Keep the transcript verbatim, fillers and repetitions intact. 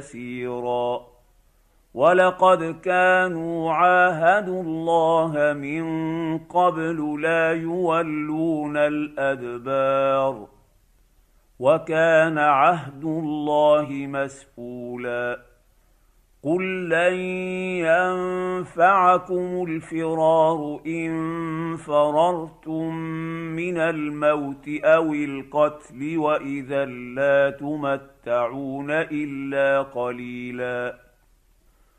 يسيرا. ولقد كانوا عاهدوا الله من قبل لا يولون الأدبار وكان عهد الله مسئولا. قل لن ينفعكم الفرار إن فررتم من الموت أو القتل وإذا لا تمتعون إلا قليلا.